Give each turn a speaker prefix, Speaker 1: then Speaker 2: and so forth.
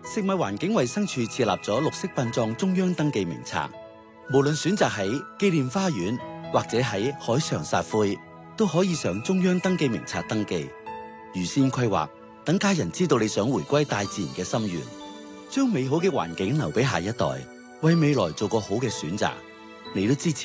Speaker 1: 食物環境衛生署設立咗綠色殯葬中央登記名冊，無論選擇喺紀念花園或者喺海上撒灰，都可以上中央登記名冊登記。預先規劃，等家人知道你想回歸大自然嘅心願，將美好嘅環境留俾下一代，為未來做個好嘅選擇。你都支持